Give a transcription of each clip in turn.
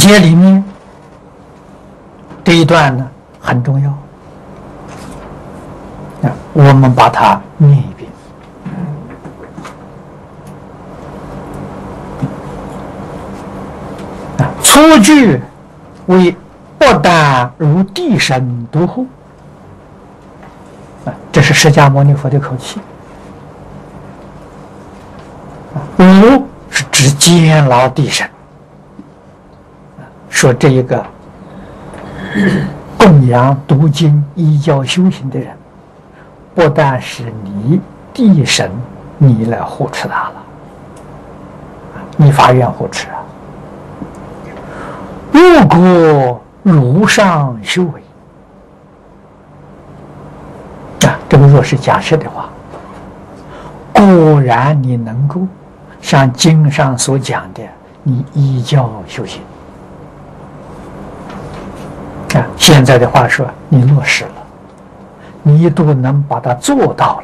节里面这一段呢很重要，我们把它念一遍。初句为不但如地神独护，这是释迦牟尼佛的口气。无是指监牢地神，说这一个供养读经依教修行的人，不但是你地神，你来护持他了，你发愿护持啊。如果如上修为这个若是假设的话，果然你能够像经上所讲的，你依教修行现在的话说，你落实了，你都能把它做到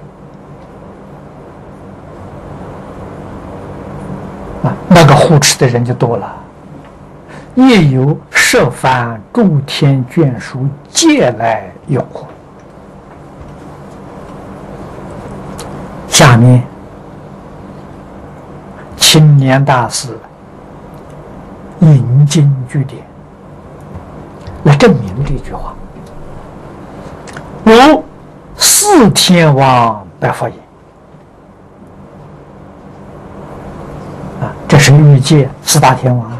了那个护持的人就多了。也有十方诸天眷属皆来拥护。下面青年大师引经据典来证明这句话：无四天王白佛言。这是欲界四大天王。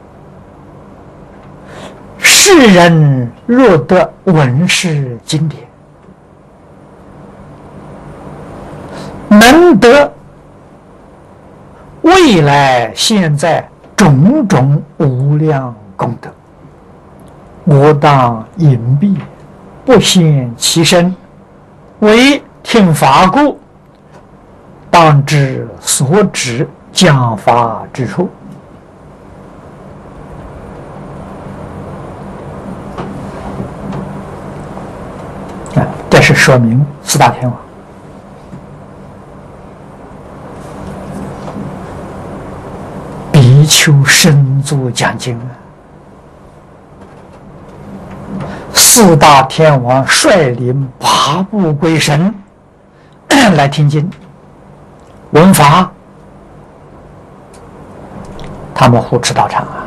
世人若得闻是经典，能得未来现在种种无量功德，我当隐蔽，不显其身，为听法故，当知所指讲法之处。这是说明四大天王比丘身足讲经四大天王率领八部鬼神来听经闻法，他们护持道场